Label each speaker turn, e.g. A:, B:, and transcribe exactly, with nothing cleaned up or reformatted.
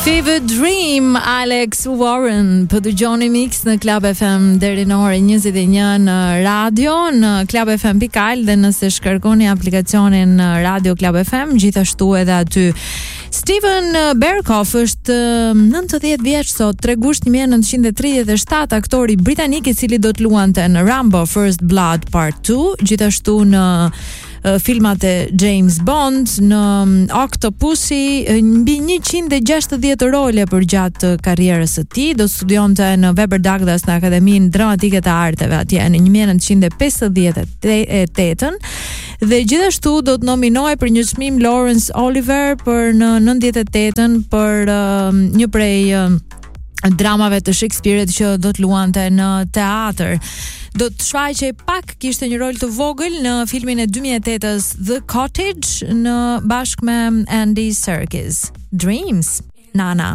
A: Fever Dream, Alex Warren, për dëgjoni mix në Club F M deri në orën njëzet e një në radio, në club f m dot al, dhe nëse shkarkoni aplikacionin Radio Club F M, gjithashtu edhe aty. Steven Berkoff është nëntëdhjetë vjeç sot, tre gusht një mijë e nëntëqind e tridhjetë e shtatë, aktori britanik i cili do të luante në Rambo First Blood Part two, gjithashtu në filmat e James Bond, në Octopussy, mbi njëqind e gjashtëdhjetë role për gjatë karrierës së tij. Do studionte në Webber Douglas në Akademinë Dramatike të Arteve atje në një mijë e nëntëqind e pesëdhjetë e tetën, dhe gjithashtu do të nominohej për një çmim Laurence Olivier për në nëntëdhjetë e tetën për uh, një prej uh, dramave të Shakespeare-it që do të luante në teatr. Do të shfaqej pak, kishte një rol të vogël në filmin e dy mijë e tetës The Cottage në bashkë me Andy Serkis. Dreams, Nana.